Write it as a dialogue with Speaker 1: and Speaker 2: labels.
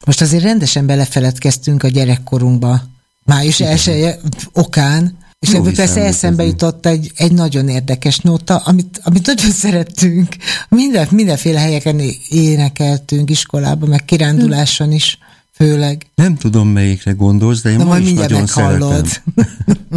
Speaker 1: Most azért rendesen belefeledkeztünk a gyerekkorunkba, május 1 okán, és
Speaker 2: Jó
Speaker 1: ebből
Speaker 2: is
Speaker 1: persze eszembe jutott egy nagyon érdekes nóta, amit nagyon szerettünk. Mindenféle helyeken énekeltünk, iskolában, meg kiránduláson is, főleg.
Speaker 2: Nem tudom, melyikre gondolsz, de én ma is nagyon szeretem.